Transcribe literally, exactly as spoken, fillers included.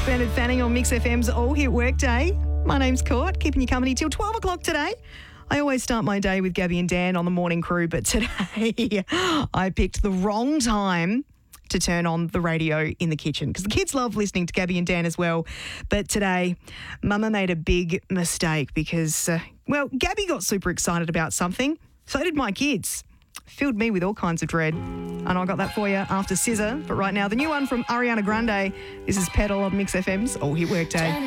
Bernard Fanning on Mix F M's All Hit Workday. My name's Court, keeping you company till twelve o'clock today. I always start my day with Gabby and Dan on the morning crew, but today I picked the wrong time to turn on the radio in the kitchen because the kids love listening to Gabby and Dan as well. But today, Mama made a big mistake because, uh, well, Gabby got super excited about something. So did my kids. Filled me with all kinds of dread. And I got that for you after Scissor. But right now, the new one from Ariana Grande. This is Pedal on Mix F M's All Hit Workday.